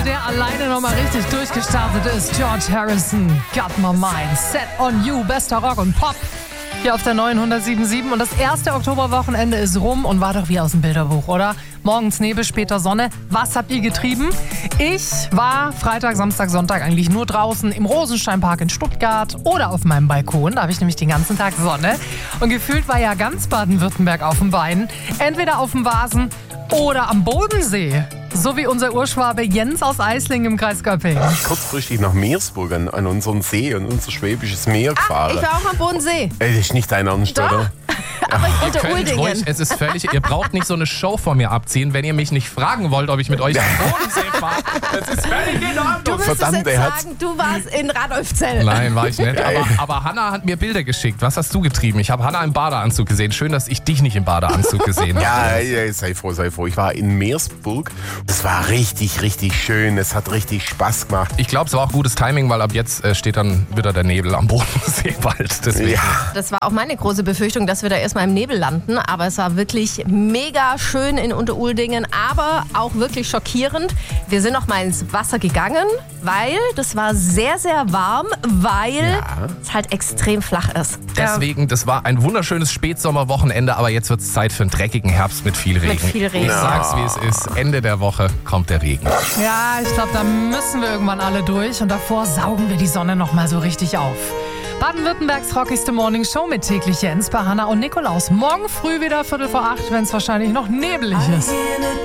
der alleine nochmal richtig durchgestartet ist. George Harrison, Got My Mind, Set on You, bester Rock und Pop. Hier auf der neuen 107.7 und das erste Oktoberwochenende ist rum und war doch wie aus dem Bilderbuch, oder? Morgens Nebel, später Sonne. Was habt ihr getrieben? Ich war Freitag, Samstag, Sonntag eigentlich nur draußen im Rosensteinpark in Stuttgart oder auf meinem Balkon. Da habe ich nämlich den ganzen Tag Sonne. Und gefühlt war ja ganz Baden-Württemberg auf den Beinen. Entweder auf dem Vasen oder am Bodensee. So wie unser Urschwabe Jens aus Eislingen im Kreis Göppingen. Kurzfristig nach Meersburg an unseren See und unser Schwäbisches Meer gefahren. Ich war auch am Bodensee. Das ist nicht dein Ernst, Doch. oder? Aber Ihr unter könnt ruhig, Uldingen. es ist völlig, ihr braucht nicht so eine Show von mir abziehen, wenn ihr mich nicht fragen wollt, ob ich mit euch am Bodensee fahre. Das ist völlig in Du Ordnung. müsstest Verdammt, er jetzt hat's- sagen, du warst in Radolfzell. Nein, war ich nicht. Aber Hanna hat mir Bilder geschickt. Was hast du getrieben? Ich habe Hanna im Badeanzug gesehen. Schön, dass ich dich nicht im Badeanzug gesehen habe. Ja, sei froh, sei froh. Ich war in Meersburg. Das war richtig, richtig schön. Es hat richtig Spaß gemacht. Ich glaube, es war auch gutes Timing, weil ab jetzt steht dann wieder der Nebel am Bodensee bald. Deswegen. Ja. Das war auch meine große Befürchtung, dass wir da erstmal im Nebel landen. Aber es war wirklich mega schön in Unteruldingen, aber auch wirklich schockierend. Wir sind noch mal ins Wasser gegangen, weil das war sehr, sehr warm, weil es halt extrem flach ist. Deswegen, das war ein wunderschönes Spätsommerwochenende, aber jetzt wird es Zeit für einen dreckigen Herbst mit viel Regen. Mit viel Regen. Ich sag's, wie es ist. Ende der Woche kommt der Regen. Ja, ich glaube, da müssen wir irgendwann alle durch und davor saugen wir die Sonne nochmal so richtig auf. Baden-Württembergs rockigste Morning Show mit täglich Jens bei Hanna und Nikolaus. Morgen früh wieder 7:45, wenn es wahrscheinlich noch nebelig ist.